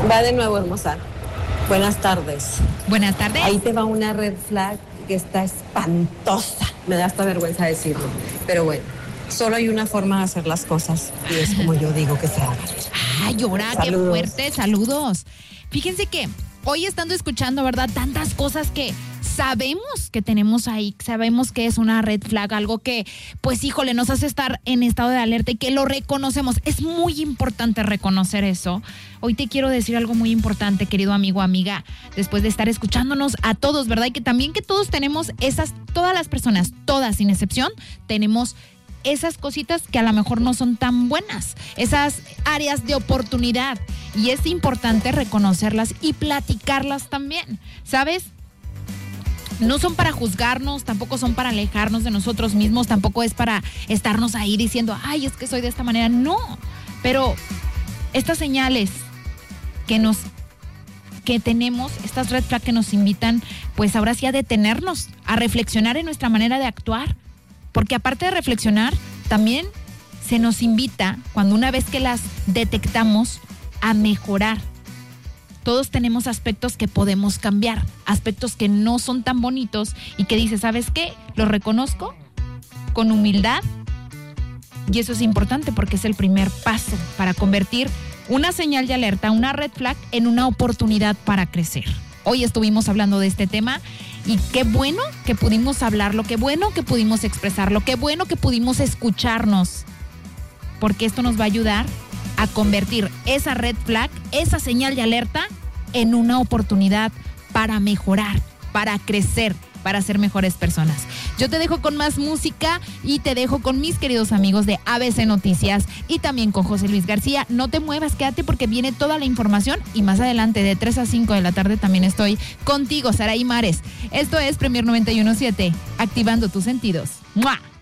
Va de nuevo, hermosa. Buenas tardes. Buenas tardes. Ahí te va una red flag que está espantosa. Me da hasta vergüenza decirlo. Pero bueno, solo hay una forma de hacer las cosas. Y es como yo digo que se hagan. Ay, llora, qué fuerte. Saludos. Fíjense que hoy estando escuchando, ¿verdad? Tantas cosas que sabemos que tenemos ahí, sabemos que es una red flag, algo que, pues híjole, nos hace estar en estado de alerta y que lo reconocemos. Es muy importante reconocer eso. Hoy te quiero decir algo muy importante, querido amigo, amiga, después de estar escuchándonos a todos, ¿verdad? Y que también que todos tenemos todas las personas, todas sin excepción, tenemos esas cositas que a lo mejor no son tan buenas, esas áreas de oportunidad. Y es importante reconocerlas y platicarlas también, ¿sabes? No son para juzgarnos, tampoco son para alejarnos de nosotros mismos, tampoco es para estarnos ahí diciendo, ay, es que soy de esta manera. No, pero estas señales que tenemos, estas red flags que nos invitan, pues ahora sí a detenernos, a reflexionar en nuestra manera de actuar. Porque aparte de reflexionar, también se nos invita, cuando una vez que las detectamos, a mejorar. Todos tenemos aspectos que podemos cambiar, aspectos que no son tan bonitos y que dices, ¿sabes qué? Lo reconozco con humildad y eso es importante porque es el primer paso para convertir una señal de alerta, una red flag, en una oportunidad para crecer. Hoy estuvimos hablando de este tema y qué bueno que pudimos hablarlo, qué bueno que pudimos expresarlo, qué bueno que pudimos escucharnos, porque esto nos va a ayudar a convertir esa red flag, esa señal de alerta, en una oportunidad para mejorar, para crecer, para ser mejores personas. Yo te dejo con más música y te dejo con mis queridos amigos de ABC Noticias y también con José Luis García. No te muevas, quédate porque viene toda la información y más adelante de 3 a 5 de la tarde también estoy contigo, Saraí Mares. Esto es Premier 91.7, activando tus sentidos. ¡Mua!